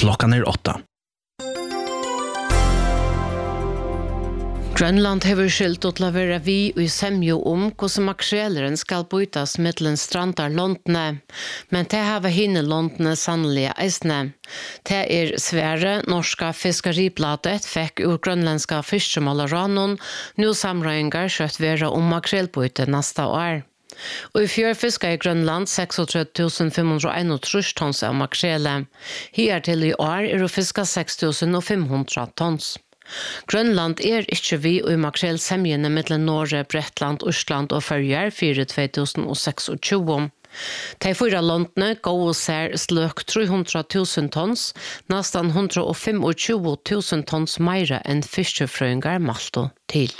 Klockan är 8. Grönland hever skilt til å være vi og semjo hvordan makreleren skal bytas mellom strandar Londene, men det har hinne Londene sannelig eisne. Det svære norska fiskeribladet fikk ur grønlandska fiskemåleranon nå samrøyngar kjøtt være makrelbyte neste år. Og i fjør fiska i Grønland 36.531 tons av makrele. Til i år det fiska 6.500 tons. Grønland ikke vi og i makrelsemjene mellom Norge, Bretland, Østland og Førjar 2026. De 4 landene går og ser sløk 300.000 tons, nesten 125.000 tons mer enn fiskefrøyngar malto til.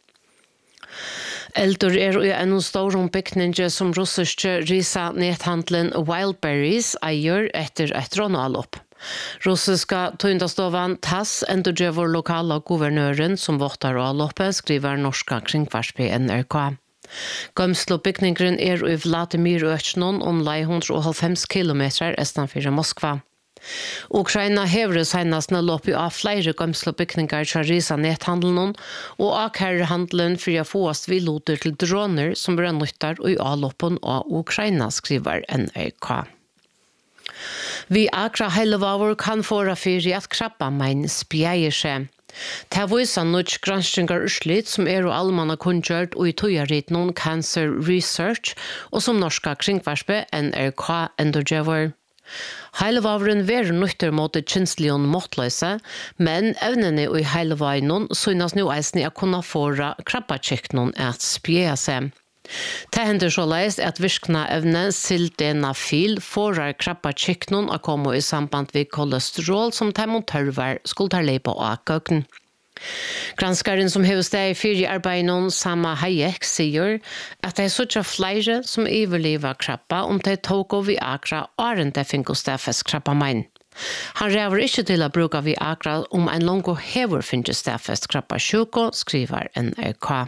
Eldur i en stor ombygning som russiske risa nethandelen Wildberries eier etter et rånalopp. Russiska tøyndastovan TASS endurgjøver lokala guvernøren som våttar og aloppet, skriver norska kringvarsp NRK. Gømslobygningren i Vladimir Øtsjnon lei 190 kilometer estanfyr Moskva. Ukraina hever senast lopp av flere gømslobygningar til risa nethandelen og akherhandelen for å få oss villoter til droner som blir nyttar og i aloppen av Ukraina, skriver NRK. Vi akra heilevavur kan fåra fyrir at krabba mein spjeier seg. Det viser nødt granskningar urslit som og allmanna kunngjørt og i tøyaritnon Cancer Research og som norska kringvarspe NRK endurgjøver. Heilevavren ver nytter mot kynslion måtløse, men evnene i heilevavren synes nå eisne å kunne fåra krabbakiknon at spjeia seg. Det hender så leist at virkna evne sildenafil forar krabbakiknon å komme i samband ved kolesterol som temon tørvar skulle ta leip på akøkken. Granskaren som hever steg i arbeidet Sama Hayek sier at det så flere som overlever krabba de tog vi akra åren det finner stedfest krabba mein. Han ræver ikke til å bruke vi akra en langt hever finner stedfest krabba sjuko, skriver NRK.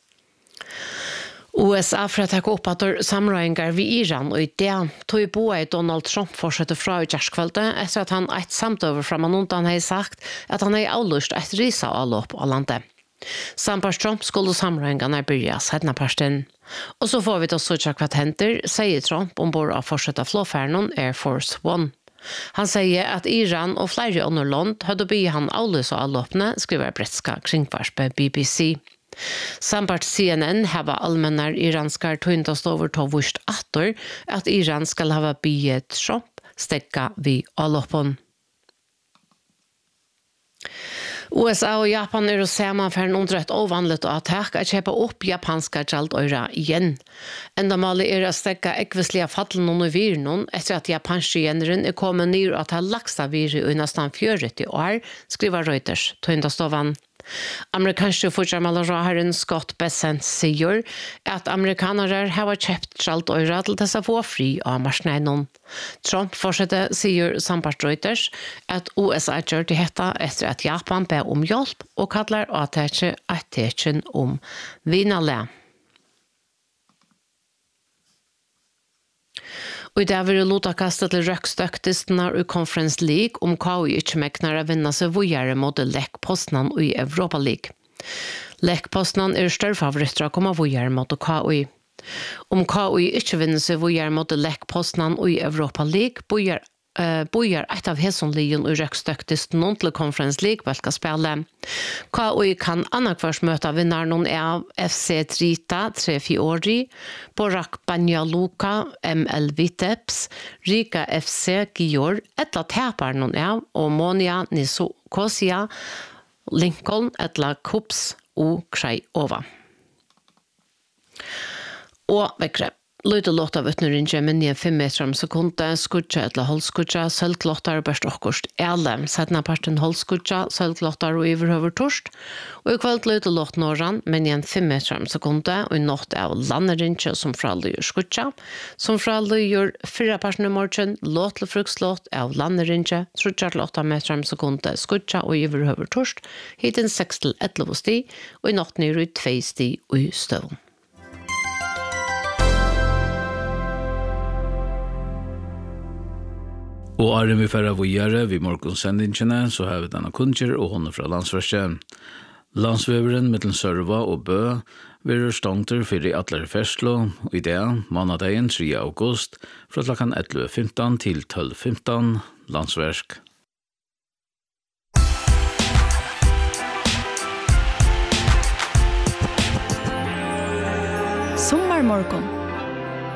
USA for å ta opp at samrøyngar ved Iran og i det tog i Donald Trump fortsetter fra i kjærskveldet etter at han et samtøver fra man undan har sagt at han avlyst et risa avlopp av landet. Sampars Trump skulle samrøyngarna byrja sedna parsten. Og så får vi til å søke hva henter, sier Trump ombord av fortsettet flåferden Air Force One. Han sier at Iran og flere andre land hadde bygget han avlyst avloppene, skriver bretska kringvarspe BBC. Sampart CNN hava allmennar iranskar tøyndastover til vurst atter at Iran skal hava bygget Trump stekka vi avloppen. USA og Japan saman for under et ovanligt attak å kjøpe opp japanska gjaldøyra igjen. Endamålet å stekka ekvislige fallen i virnon etter at japanske gjenren kommet ned at ha lagsta viri i nesten 40 år, skriver Reuters tøyndastovan. Amerikanske fortsamalleraharen Scott Bessent sier at amerikanere har kjøpt gjaldøyra til disse få fri av marsneinen. Trump fortsetter, sier Sampart Reuters, at USA gjør det hette etter at Japan ber om hjelp og kaller attekken om vinale. Og det vil låta kastet til røkstøktistene i Conference League KI ikke mekner å vinne seg vågjere mot lekkpostene i Europa League. Lekkpostene større favoritter å komme vågjere mot KI. KI ikke vinner seg vågjere mot lekkpostene i Europa League, bojar et av hesonligen og røkstøktisten til Conference League velka spille. KI kan annakvars møte vinneren av FC Trita 3-4, Borak Banjaluka ML Vitebs, Riga FC Gior, etla taperen av Omonia Nicosia, Lincoln, etla Kups og Krajova. Og vekkre. Løyde låt av utnøringen med 5 meter om sekunde, skudja eller holdskudja, sølglåttar, børst okkurst ele, sedna parten holdskudja, sølglåttar og iverhøver torst, og i kveld løyde låt nåran med 5 meter om sekunde, og i nått av landerinje som fraløyer skudja, som fraløyer 4 parten i morgen, låt til frukslåt av landerinje, 3-8 meter om sekunde, skudja og iverhøver torst, hiten 6-11 sti, og i nått nere 2 sti og i støvn. Og er vi færre vågjere vid morgonsendingene, så har vi denne kunder og hånden fra landsverket. Landsveveren mellom Sørva og Bø vil stångter for i atler ferslo, og i det, mandagen 3. august, fra klokken 11.15 til 12.15, landsverk. Sommarmorgon